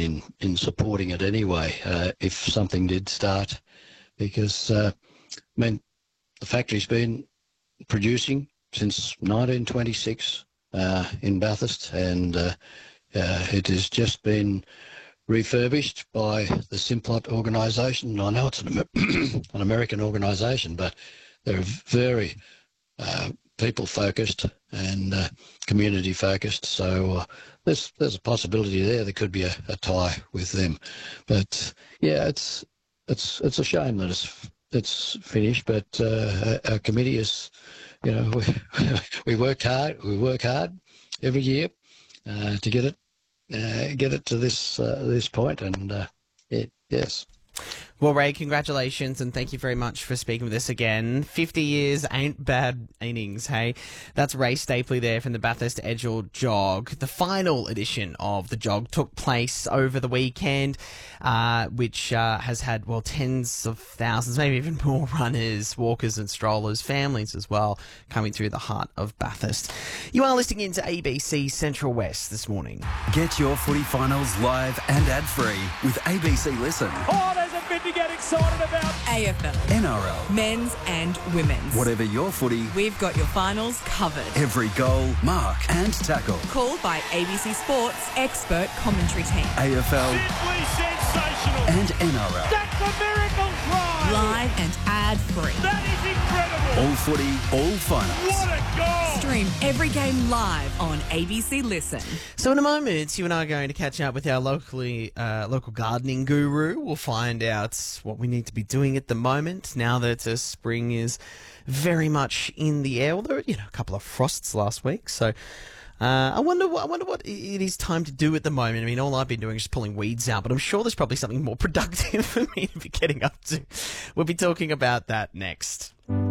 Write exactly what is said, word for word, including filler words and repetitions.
in, in supporting it anyway, uh, if something did start, because, uh, I mean, the factory's been producing since nineteen twenty-six uh, in Bathurst, and uh, uh, it has just been refurbished by the Simplot organisation. I know it's an, Amer- an American organisation, but they're very uh, people-focused and uh, community-focused, so uh, there's there's a possibility there. There could be a, a tie with them, but yeah, it's it's it's a shame that it's it's finished. But uh, our, our committee is, you know, we, we worked hard. We work hard every year uh, to get it uh, get it to this uh, this point, and uh, it, yes. Well, Ray, congratulations, and thank you very much for speaking with us again. fifty years ain't bad innings, hey? That's Ray Stapley there from the Bathurst Edgell Jog. The final edition of the Jog took place over the weekend, uh, which uh, has had, well, tens of thousands, maybe even more runners, walkers and strollers, families as well, coming through the heart of Bathurst. You are listening into A B C Central West this morning. Get your footy finals live and ad-free with A B C Listen. Oh, there's a bit to get excited about. A F L, N R L, men's and women's. whatever your footy, We've got your finals covered. every goal, mark and tackle. Called by A B C Sports expert commentary team. A F L Simply sensational. and N R L. That's a miracle try. Live and ad-free. That is incredible. All footy, all finals. What a goal. Stream every game live on A B C Listen. So in a moment, you and I are going to catch up with our locally uh, local gardening guru. We'll find out what we need to be doing at the moment now that uh, spring is very much in the air. Although, you know, a couple of frosts last week, so uh, I wonder what I wonder what it is time to do at the moment. I mean, all I've been doing is just pulling weeds out, but I'm sure there's probably something more productive for me to be getting up to. We'll be talking about that next.